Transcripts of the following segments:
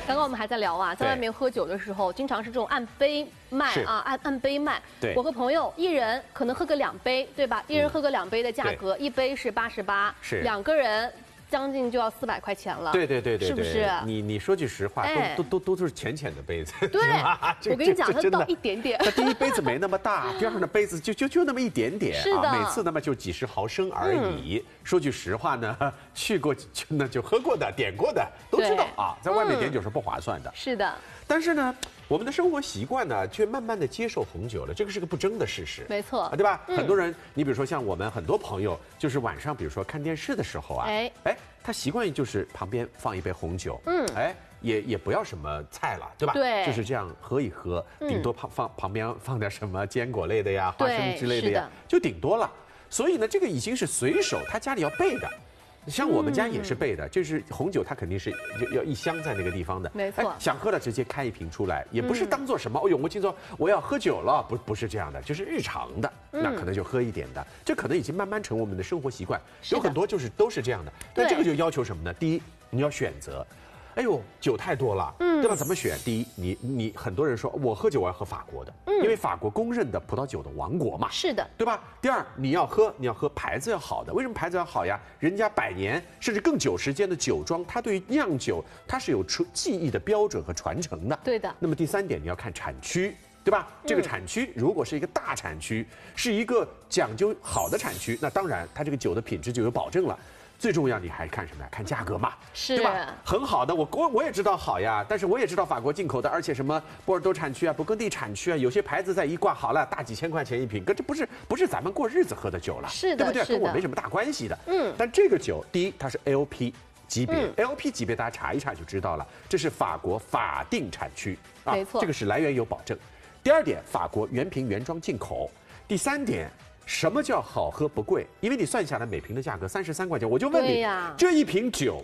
刚刚我们还在聊啊，在外面喝酒的时候，经常是这种按杯卖啊，按杯卖。 对， 我和朋友一人可能喝个2杯，对吧？一人喝个2杯的价格，一杯是88， 是 2个人。 将近就要400块钱了， 对， 是不是？ 你说句实话，都是浅浅的杯子。 对，我跟你讲，它倒一点点。 它第一杯子没那么大，第二呢杯子就那么一点点， 是的， 每次那么就几十毫升而已。说句实话呢，去过就喝过的、点过的都知道啊，在外面点酒是不划算的。 是的。 但是呢，我们的生活习惯呢，却慢慢的接受红酒了，这个是个不争的事实。 没错， 对吧？很多人，你比如说像我们很多朋友，就是晚上比如说看电视的时候啊，他习惯于就是旁边放一杯红酒，也不要什么菜了，对吧？ 对， 就是这样喝一喝，顶多旁边放点什么坚果类的呀、花生之类的呀，就顶多了。所以呢，这个已经是随手他家里要备的。 像我们家也是备的，就是红酒，它肯定是要一箱在那个地方的。 没错， 想喝了直接开一瓶出来，也不是当做什么。哎呦，我听说我要喝酒了，不是这样的，就是日常的，那可能就喝一点的。这可能已经慢慢成我们的生活习惯，有很多都是这样的。但这个就要求什么呢？第一，你要选择。 哎呦，酒太多了，对吧？怎么选？第一，你很多人说我喝酒我要喝法国的，因为法国公认的葡萄酒的王国嘛， 是的， 对吧？第二，你要喝牌子要好的，为什么牌子要好呀？人家100年甚至更久时间的酒庄，它对于酿酒它是有技艺的标准和传承的。 对的。 那么第三点，你要看产区。 对吧？这个产区如果是一个大产区，是一个讲究好的产区，那当然它这个酒的品质就有保证了。最重要，你还看什么呀？看价格嘛，对吧？很好的，我也知道好呀，但是我也知道法国进口的，而且什么波尔多产区啊、勃艮第产区啊，有些牌子在一挂好了，大几千块钱一瓶，可这不是咱们过日子喝的酒了， 是的， 对不对？跟我没什么大关系的。但这个酒，第一，它是 LP。 级别 LP 级别，大家查一查就知道了。这是法国法定产区啊， 没错， 这个是来源有保证。第二点，法国原瓶原装进口。第三点，什么叫好喝不贵？因为你算下来每瓶的价格33块钱，我就问你，这一瓶酒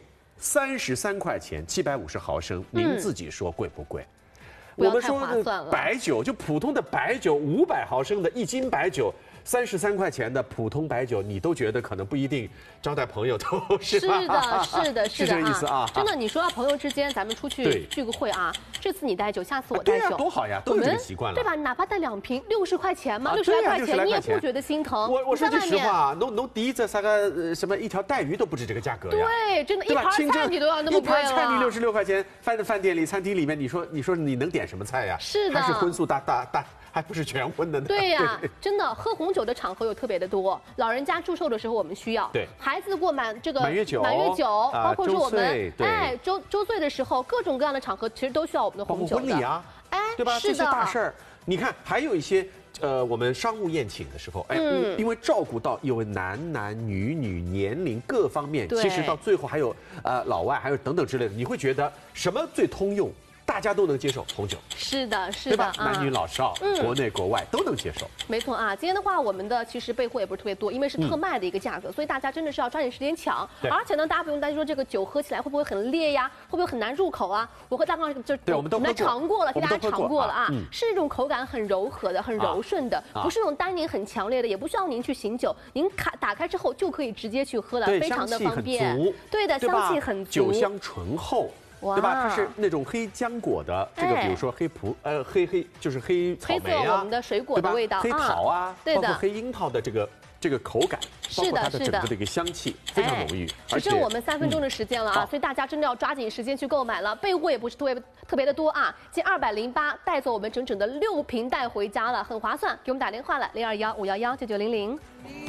33块钱，750毫升，您自己说贵不贵？我们说的白酒，就普通的白酒，500毫升的1斤白酒。 33块钱的普通白酒，你都觉得可能不一定招待朋友都是吧？ 是的， 是这个意思啊！ 真的，你说到朋友之间，咱们出去聚个会啊，这次你带酒，下次我带酒， 多好呀，都有这个习惯了， 对吧？哪怕带2瓶，60块钱嘛，60来块钱，你也不觉得心疼。 我说句实话，侬第一这啥个什么一条带鱼都不止这个价格呀？ 对，真的，一盘菜你都要那么贵了。 一盘菜你66块钱，放在饭店里、餐厅里面，你说你能点什么菜呀？ 是的， 还是荤素大。 还不是全荤的呢。 对呀，真的，喝红酒的场合有特别的多。老人家祝寿的时候我们需要， 对， 孩子过满月酒， 包括说我们周岁的时候，各种各样的场合其实都需要我们的红酒的。 婚礼啊，对吧？这些大事儿，你看还有一些我们商务宴请的时候，因为照顾到因为男女年龄各方面，其实到最后还有老外还有等等之类的，你会觉得什么最通用？ 大家都能接受红酒， 是的， 对吧？男女老少，国内国外都能接受。 没错啊，今天的话，我们的其实备货也不是特别多，因为是特卖的一个价格，所以大家真的是要抓紧时间抢。而且呢，大家不用担心说这个酒喝起来会不会很烈呀，会不会很难入口啊？我和大胖我们都尝过了，给大家尝过了啊，是那种口感很柔和的、很柔顺的，不是那种单宁很强烈的，也不需要您去醒酒，您打开之后就可以直接去喝了，非常的方便。对的，香气很足， 酒香醇厚。 对吧？它是那种黑浆果的，这个比如说黑就是黑草莓啊， 我们的水果的味道， 黑桃啊， 包括黑樱桃的这个口感，包括它的整个的一个香气非常浓郁。 只剩我们3分钟的时间了啊，所以大家真的要抓紧时间去购买了。备货也不是特别的多啊，近208，带走我们整整的6瓶带回家了，很划算。给我们打电话了，0215119900。